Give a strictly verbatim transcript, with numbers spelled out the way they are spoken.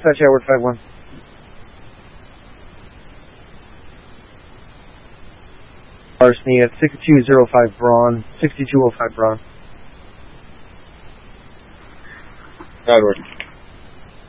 Dispatch Edward five one. Larceny at sixty-two oh five Braun, sixty-two oh five Braun. Edward.